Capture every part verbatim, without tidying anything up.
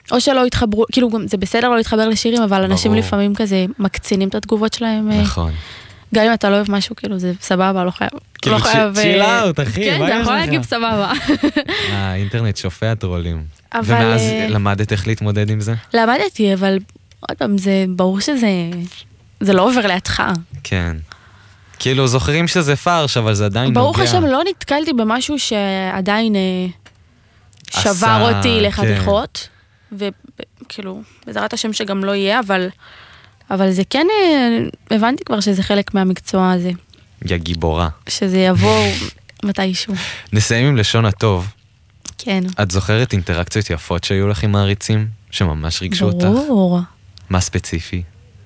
או שלא התחברו, כאילו זה בסדר לא להתחבר לשירים, אבל אנשים לפעמים כזה מקצינים את התגובות שלהם. נכון. גם אם אתה לא אוהב משהו, כאילו זה סבבה, לא חייב. כאילו צ'יל אאוט, אחי. כן, אתה יכול להגיד סבבה. האינטרנט שופע טרולים. ומאז למדת איך להתמודד עם זה? למדתי, אבל עוד פעם, זה ברור שזה, זה לא עובר לידך. כן. כאילו זוכרים שזה פרש, אבל זה עדיין נוגע. ברוך השם, לא נתקלתי במשהו שעדיין שבר אותי לחתיכות, וכאילו, בעזרת השם שגם לא יהיה, אבל, אבל זה כן, הבנתי כבר שזה חלק מהמקצוע הזה. יא גיבורה. שזה יבוא מתישהו. נסיים עם לשון הטוב. כן. את זוכרת אינטראקציות יפות שהיו לך עם מעריצים? שממש ריגשו אותך? ברור. מה ספציפי?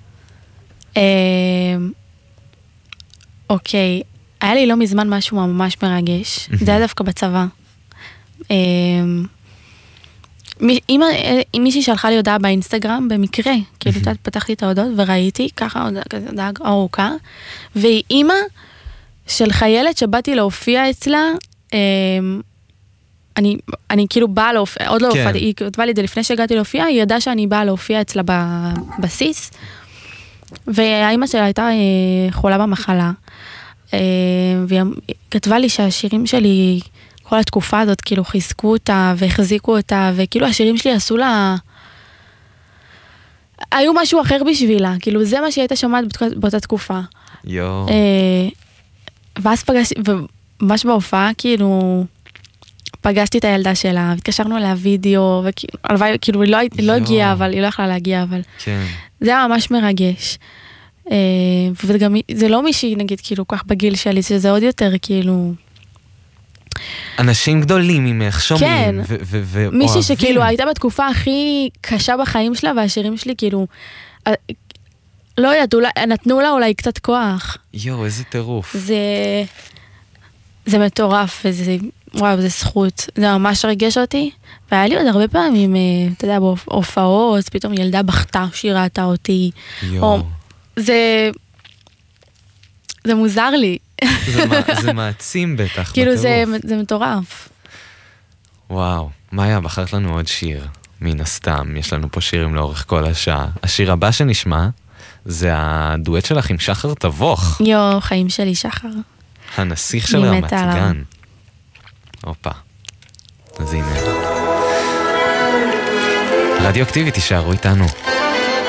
אוקיי, היה לי לא מזמן משהו ממש מרגש. זה היה דווקא בצבא. מישהי שלחה לי הודעה באינסטגרם, במקרה, כאילו פתחתי את ההודעות וראיתי, ככה הודעה ארוכה, והיא אימא של חיילת שבאתי להופיע אצלה, אני, אני כאילו באה להופיע, עוד לא הופעתי, היא כתבה לי את זה לפני שהגעתי להופיע, היא ידעה שאני באה להופיע אצלה בבסיס, והאימא שלה הייתה חולה במחלה, והיא כתבה לי שהשירים שלי, כל התקופה הזאת, כאילו חיזקו אותה והחזיקו אותה, וכאילו השירים שלי עשו לה, היו משהו אחר בשבילה, כאילו זה מה שהיא הייתה שומעת באותה תקופה. יו. ואז פגשתי, וממש בהופעה, כאילו, פגשתי את הילדה שלה, התקשרנו אליה וידאו, וכאילו, היא לא הגיעה, אבל היא לא יכלה להגיע, אבל זה היה ממש מרגש. וגם, זה לא מישהי, נגיד, כאילו, כך בגיל שלי, שזה עוד יותר, כאילו... אנשים גדולים ממך, שומעים, ואוהבים. מישהי שכאילו, הייתה בתקופה הכי קשה בחיים שלה, והשירים שלי, כאילו, לא יודעת, נתנו לה אולי קצת כוח. יו, איזה טירוף. זה... זה מטורף, וזה... וואו, זה זכות. זה ממש רגש אותי. והיה לי עוד הרבה פעמים, אתה יודע, בהופעות, פתאום ילדה בכתה שהיא ראתה אותי. יו. זה... זה מוזר לי. זה מעצים בטח, בטירוף. כאילו, זה מטורף. וואו. מאיה, בחרת לנו עוד שיר. מן הסתם, יש לנו פה שירים לאורך כל השעה. השיר הבא שנשמע, זה הדואט שלך עם שחר תבוך. יו, חיים שלי, שחר. הנסיך של רמת גן. הופה. אז הנה. רדיו אקטיבי, תישארו איתנו.